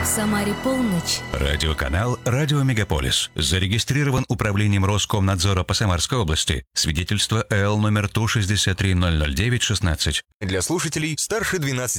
Самаре полночь. Радиоканал «Радио Мегаполис». Зарегистрирован управлением Роскомнадзора по Самарской области. Свидетельство ЭЛ номер 163-009-16. Для слушателей старше 12